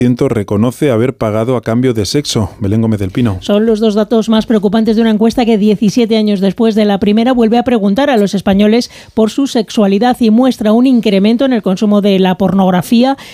reconoce haber pagado a cambio de sexo. Belén Gómez del Pino. Son los dos datos más preocupantes de una encuesta que 17 años después de la primera vuelve a preguntar a los españoles por su sexualidad y muestra un incremento en el consumo de la pornografía